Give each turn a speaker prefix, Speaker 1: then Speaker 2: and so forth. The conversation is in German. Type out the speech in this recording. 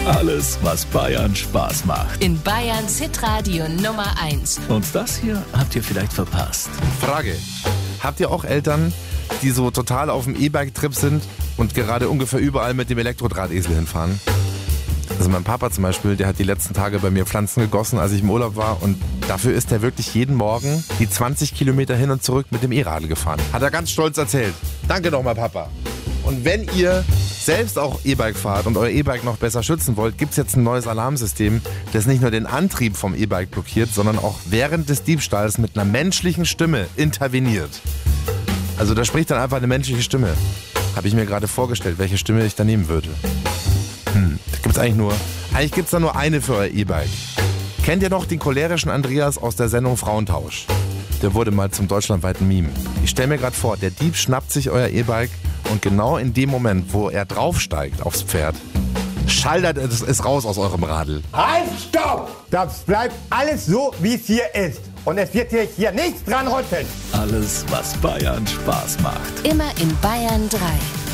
Speaker 1: Alles, was Bayern Spaß macht.
Speaker 2: In Bayerns Hitradio Nummer 1.
Speaker 1: Und das hier habt ihr vielleicht verpasst.
Speaker 3: Frage: Habt ihr auch Eltern, die so total auf dem E-Bike-Trip sind und gerade ungefähr überall mit dem Elektrodrahtesel hinfahren? Also mein Papa zum Beispiel, der hat die letzten Tage bei mir Pflanzen gegossen, als ich im Urlaub war, und dafür ist er wirklich jeden Morgen die 20 Kilometer hin und zurück mit dem E-Radl gefahren. Hat er ganz stolz erzählt. Danke nochmal, Papa. Und wenn ihr selbst auch E-Bike fahrt und euer E-Bike noch besser schützen wollt, gibt es jetzt ein neues Alarmsystem, das nicht nur den Antrieb vom E-Bike blockiert, sondern auch während des Diebstahls mit einer menschlichen Stimme interveniert. Also da spricht dann einfach eine menschliche Stimme. Habe ich mir gerade vorgestellt, welche Stimme ich da nehmen würde. Eigentlich gibt's da nur eine für euer E-Bike. Kennt ihr noch den cholerischen Andreas aus der Sendung Frauentausch? Der wurde mal zum deutschlandweiten Meme. Ich stelle mir gerade vor, der Dieb schnappt sich euer E-Bike und genau in dem Moment, wo er draufsteigt aufs Pferd, schaltet es raus aus eurem Radl.
Speaker 4: Halt, stopp! Das bleibt alles so, wie es hier ist. Und es wird hier nichts dran rütteln.
Speaker 1: Alles, was Bayern Spaß macht.
Speaker 2: Immer in Bayern 3.